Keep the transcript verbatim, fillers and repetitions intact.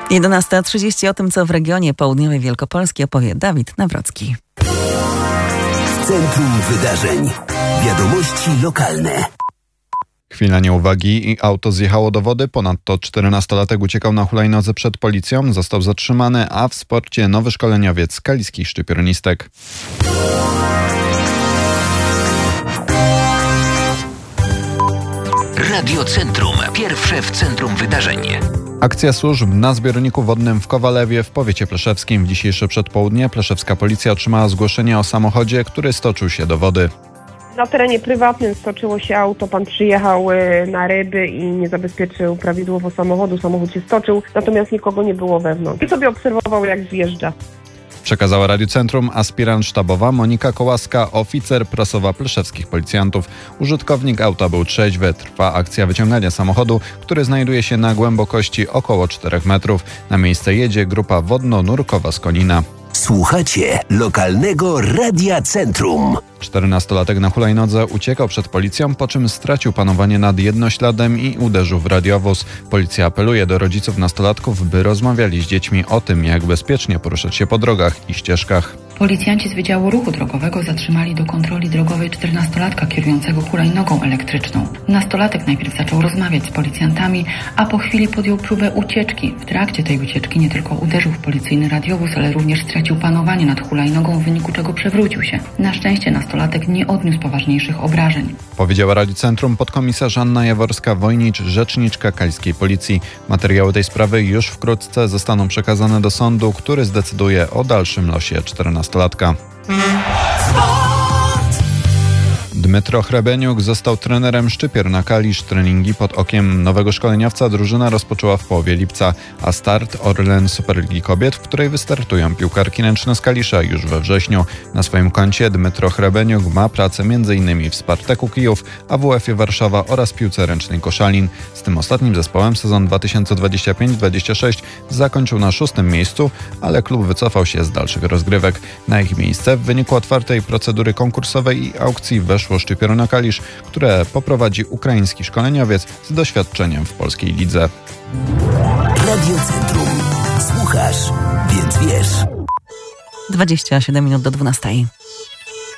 jedenasta trzydzieści. O tym, co w regionie południowej Wielkopolski, opowie Dawid Nawrocki. Centrum Wydarzeń. Wiadomości lokalne. Chwila nieuwagi i auto zjechało do wody. Ponadto czternastolatek uciekał na hulajnodze przed policją, został zatrzymany, a w sporcie nowy szkoleniowiec kaliskich szczypionistek. Radio Centrum. Pierwsze w centrum wydarzeń. Akcja służb na zbiorniku wodnym w Kowalewie w powiecie pleszewskim. W dzisiejsze przedpołudnie pleszewska policja otrzymała zgłoszenie o samochodzie, który stoczył się do wody. Na terenie prywatnym stoczyło się auto, pan przyjechał na ryby i nie zabezpieczył prawidłowo samochodu, samochód się stoczył, natomiast nikogo nie było wewnątrz. I sobie obserwował, jak zjeżdża. Przekazała Radiu Centrum aspirant sztabowa Monika Kołaska, oficer prasowa pleszewskich policjantów. Użytkownik auta był trzeźwy. Trwa akcja wyciągania samochodu, który znajduje się na głębokości około czterech metrów. Na miejsce jedzie grupa wodno-nurkowa z Konina. Słuchacie lokalnego Radia Centrum. czternastolatek na hulajnodze uciekał przed policją, po czym stracił panowanie nad jednośladem i uderzył w radiowóz. Policja apeluje do rodziców nastolatków, by rozmawiali z dziećmi o tym, jak bezpiecznie poruszać się po drogach i ścieżkach. Policjanci z Wydziału Ruchu Drogowego zatrzymali do kontroli drogowej czternastolatka kierującego hulajnogą elektryczną. Nastolatek najpierw zaczął rozmawiać z policjantami, a po chwili podjął próbę ucieczki. W trakcie tej ucieczki nie tylko uderzył w policyjny radiowóz, ale również stracił panowanie nad hulajnogą, w wyniku czego przewrócił się. Na szczęście nastolatek nie odniósł poważniejszych obrażeń. Powiedziała Radiu Centrum podkomisarz Anna Jaworska-Wojnicz, rzeczniczka kaliskiej policji. Materiały tej sprawy już wkrótce zostaną przekazane do sądu, który zdecyduje o dalszym losie czternastolatka. Dmytro Hrebeniuk został trenerem Szczypior na Kalisz. Treningi pod okiem nowego szkoleniowca drużyna rozpoczęła w połowie lipca, a start Orlen Superligi Kobiet, w której wystartują piłkarki ręczne z Kalisza już we wrześniu. Na swoim koncie Dmytro Hrebeniuk ma pracę m.in. w Spartaku Kijów, A W F-ie Warszawa oraz piłce ręcznej Koszalin. Z tym ostatnim zespołem sezon dwa tysiące dwudziesty piąty dwudziesty szósty zakończył na szóstym miejscu, ale klub wycofał się z dalszych rozgrywek. Na ich miejsce w wyniku otwartej procedury konkursowej i aukcji weszło Szczypior na Kalisz, które poprowadzi ukraiński szkoleniowiec z doświadczeniem w polskiej lidze. Radio Centrum. Słuchasz, więc wiesz. dwadzieścia siedem minut do dwunastej.